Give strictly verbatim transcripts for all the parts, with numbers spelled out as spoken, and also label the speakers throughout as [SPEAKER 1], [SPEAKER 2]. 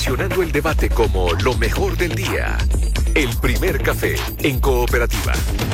[SPEAKER 1] posicionando el debate como lo mejor del día. El primer café en Cooperativa.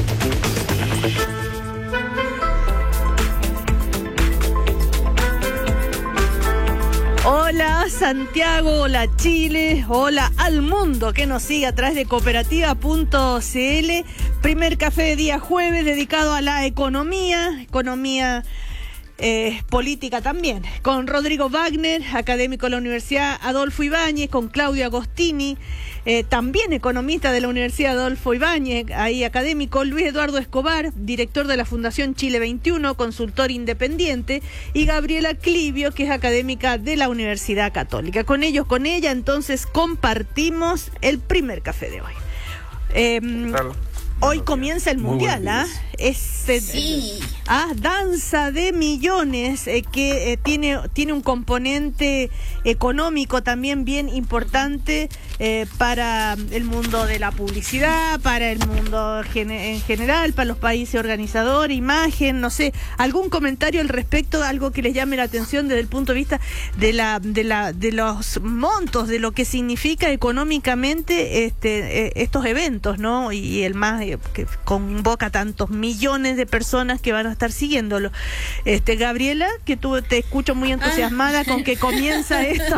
[SPEAKER 2] Hola Santiago, hola Chile, hola al mundo que nos sigue a través de cooperativa punto c l. Primer café de día jueves dedicado a la economía, economía eh, política también, con Rodrigo Wagner, académico de la Universidad Adolfo Ibáñez, con Claudio Agostini, eh, también economista de la Universidad Adolfo Ibáñez, ahí académico, Luis Eduardo Escobar, director de la Fundación Chile veintiuno, consultor independiente, y Gabriela Clivio, que es académica de la Universidad Católica. Con ellos, con ella, entonces compartimos el primer café de hoy. Eh, Hoy comienza el Mundial, ¿ah? ¿eh? Es eh,
[SPEAKER 3] sí.
[SPEAKER 2] ah, danza de millones eh, que eh, tiene tiene un componente económico también bien importante eh, para el mundo de la publicidad, para el mundo gen- en general, para los países organizadores, imagen, no sé, algún comentario al respecto, algo que les llame la atención desde el punto de vista de la de la de los montos, de lo que significa económicamente este eh, estos eventos, ¿no? Y, y el más que convoca tantos millones de personas que van a estar siguiéndolo. Este, Gabriela, que tú te escucho muy entusiasmada ah. con que comienza esto.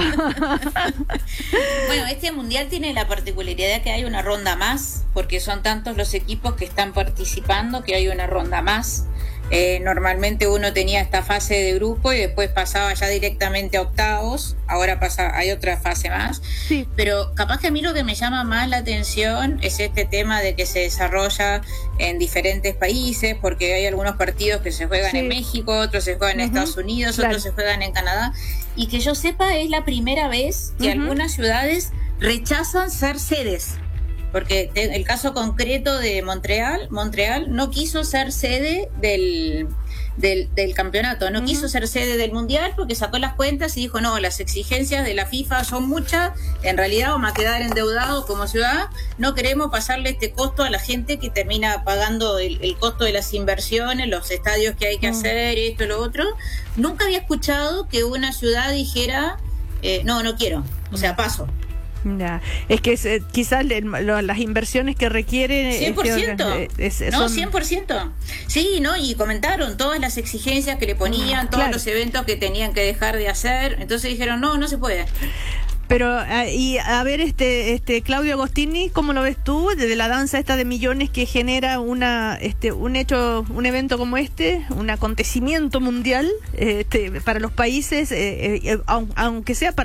[SPEAKER 3] Bueno, este mundial tiene la particularidad que hay una ronda más, porque son tantos los equipos que están participando que hay una ronda más. Eh, normalmente uno tenía esta fase de grupo y después pasaba ya directamente a octavos, ahora pasa, hay otra fase más, sí. Pero capaz que a mí lo que me llama más la atención es este tema de que se desarrolla en diferentes países, porque hay algunos partidos que se juegan sí. en México, otros se juegan uh-huh. en Estados Unidos, claro. otros se juegan en Canadá, y que yo sepa es la primera vez que uh-huh. algunas ciudades rechazan ser sedes. Porque el caso concreto de Montreal, Montreal no quiso ser sede del, del, del campeonato, no uh-huh. quiso ser sede del mundial porque sacó las cuentas y dijo, no, las exigencias de la FIFA son muchas, en realidad vamos a quedar endeudados como ciudad, no queremos pasarle este costo a la gente que termina pagando el, el costo de las inversiones, los estadios que hay que uh-huh. hacer, esto y lo otro. Nunca había escuchado que una ciudad dijera, eh, no, no quiero, o sea, paso.
[SPEAKER 2] Ya. Es que es, eh, quizás le, lo, las inversiones que requieren
[SPEAKER 3] cien por ciento
[SPEAKER 2] este, es, es,
[SPEAKER 3] no,
[SPEAKER 2] son...
[SPEAKER 3] cien por ciento sí, ¿no? Y comentaron todas las exigencias que le ponían, todos claro. los eventos que tenían que dejar de hacer, entonces dijeron, no, no se puede.
[SPEAKER 2] Pero, y a ver, este este Claudio Agostini, ¿cómo lo ves tú? De la danza esta de millones que genera una este un hecho, un evento como este, un acontecimiento mundial este para los países, eh, eh, aunque sea para